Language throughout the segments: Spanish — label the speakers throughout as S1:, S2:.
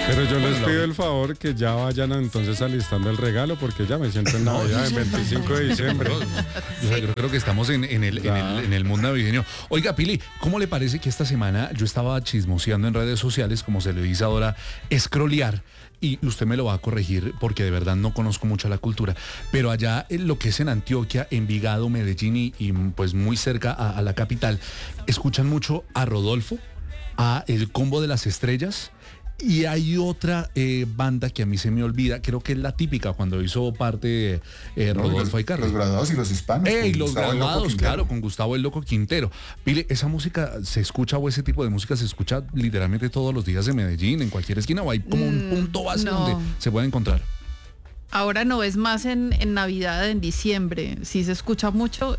S1: Pero yo les pido el favor que ya vayan entonces alistando el regalo porque ya me siento en Navidad, el 25 de diciembre.
S2: Yo creo que estamos en el mundo navideño. Oiga, Pili, ¿cómo le parece que esta semana yo estaba chismoseando en redes sociales, como se le dice ahora, scrollear? Y usted me lo va a corregir porque de verdad no conozco mucho la cultura, pero allá en lo que es en Antioquia, Envigado, Medellín y pues muy cerca a la capital, escuchan mucho a Rodolfo, a El Combo de las Estrellas. Y hay otra banda que a mí se me olvida, creo que es la típica cuando hizo parte Rodolfo Aicardi.
S3: Los Graduados y los Hispanos.
S2: Y los Graduados, claro, con Gustavo el Loco Quintero. Pile, ¿esa música se escucha o ese tipo de música se escucha literalmente todos los días en Medellín, en cualquier esquina, o hay como un punto base donde se puede encontrar?
S4: Ahora no, es más en Navidad, en diciembre, sí se escucha mucho,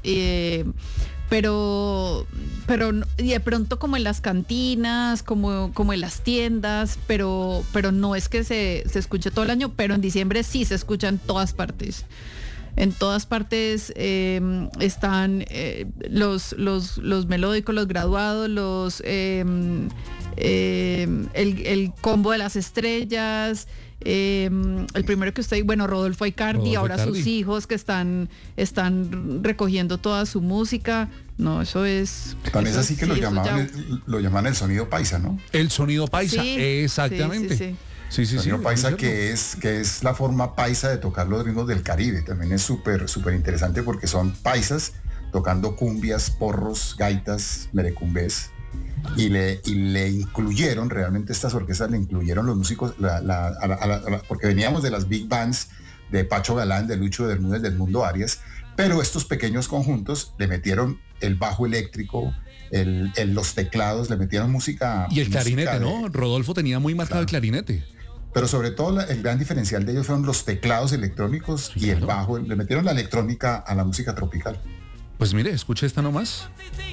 S4: pero y de pronto como en las cantinas, como en las tiendas, pero no es que se escuche todo el año, pero en diciembre sí se escucha en todas partes. En todas partes están los melódicos, los graduados, el combo de las estrellas, el primero que usted, bueno, Rodolfo Aicardi, ahora sus hijos que están recogiendo toda su música. No, eso es...
S3: Tan es así que lo llaman el sonido paisa, ¿no?
S2: El sonido paisa, sí, exactamente.
S4: Sí.
S3: Sonido paisa que es la forma paisa de tocar los ritmos del Caribe. También es súper interesante porque son paisas tocando cumbias, porros, gaitas, merecumbés. Y le incluyeron, realmente estas orquestas le incluyeron los músicos, porque veníamos de las big bands de Pacho Galán, de Lucho Bermúdez, del Mundo Arias, pero estos pequeños conjuntos le metieron el bajo eléctrico, los teclados, le metieron música.
S2: Y el clarinete, ¿no? Rodolfo tenía muy marcado el clarinete.
S3: Pero sobre todo el gran diferencial de ellos fueron los teclados electrónicos y el bajo. Le metieron la electrónica a la música tropical.
S2: Pues mire, escuche esta nomás.